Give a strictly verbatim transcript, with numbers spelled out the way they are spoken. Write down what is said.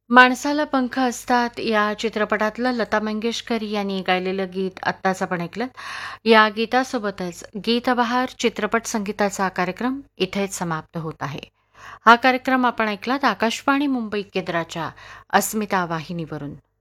माणसाला पंख असतात या चित्रपटातलं लता मंगेशकर यांनी गायलेलं गीत आत्ताच आपण ऐकलं. या गीतासोबतच गीतबहार चित्रपट संगीताचा कार्यक्रम इथेच समाप्त होत आहे. हा कार्यक्रम आपण ऐकलात आकाशवाणी मुंबई केंद्राच्या अस्मिता वाहिनीवरून.